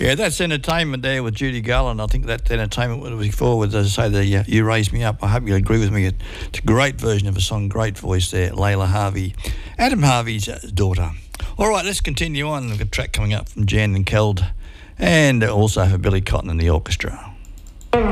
Yeah, that's entertainment there with Judy Garland. I think that entertainment was before with, as I say, the You Raise Me Up. I hope you agree with me. It's a great version of a song, great voice there, Layla Harvey, Adam Harvey's daughter. All right, let's continue on. We've got a track coming up from Jan and Keld, and also for Billy Cotton and the orchestra.